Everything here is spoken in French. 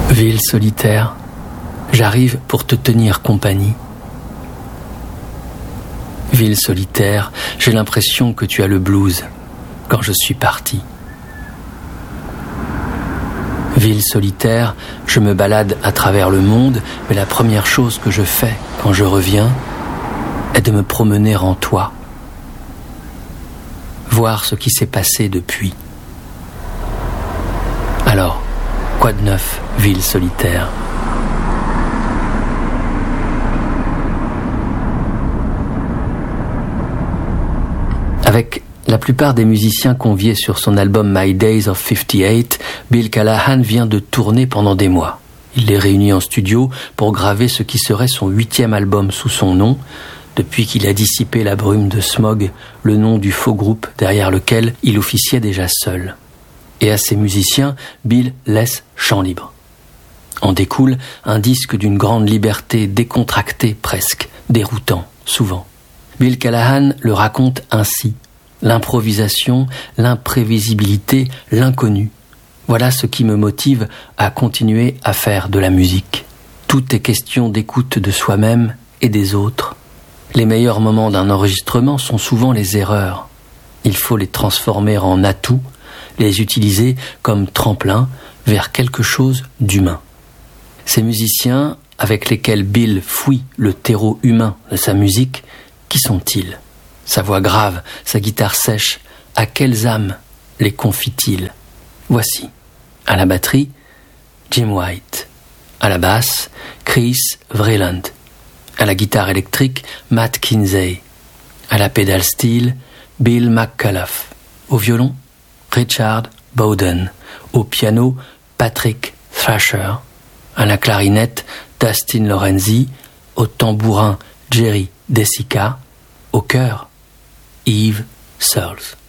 Ville solitaire, j'arrive pour te tenir compagnie. Ville solitaire, j'ai l'impression que tu as le blues quand je suis parti. Ville solitaire, je me balade à travers le monde, mais la première chose que je fais quand je reviens est de me promener en toi. Voir ce qui s'est passé depuis. Alors, quoi de neuf, ville solitaire ? Avec la plupart des musiciens conviés sur son album My Days of 58, Bill Callahan vient de tourner pendant des mois. Il les réunit en studio pour graver ce qui serait son 8e album sous son nom, depuis qu'il a dissipé la brume de Smog, le nom du faux groupe derrière lequel il officiait déjà seul. Et à ses musiciens, Bill laisse champ libre. En découle un disque d'une grande liberté décontractée presque, déroutant souvent. Bill Callahan le raconte ainsi. L'improvisation, l'imprévisibilité, l'inconnu. Voilà ce qui me motive à continuer à faire de la musique. Tout est question d'écoute de soi-même et des autres. Les meilleurs moments d'un enregistrement sont souvent les erreurs. Il faut les transformer en atouts, les utiliser comme tremplin vers quelque chose d'humain. Ces musiciens avec lesquels Bill fouille le terreau humain de sa musique, qui sont-ils ? Sa voix grave, sa guitare sèche, à quelles âmes les confie-t-il ? Voici, à la batterie, Jim White, à la basse, Chris Vreeland, à la guitare électrique, Matt Kinsey, à la pédale steel, Bill McAuliffe, au violon, Richard Bowden, au piano, Patrick Thrasher, à la clarinette, Dustin Lorenzi, au tambourin, Jerry DeSica, au chœur, Yves Searles.